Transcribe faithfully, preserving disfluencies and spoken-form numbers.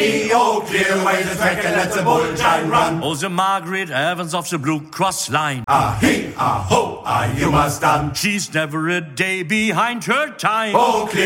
Oh, clear away the track and let the bull giant run. Oh, the Margaret Evans of the Blue Cross line. Ah, hey, ah, ho, ah, you must done. She's never a day behind her time. Oh, clear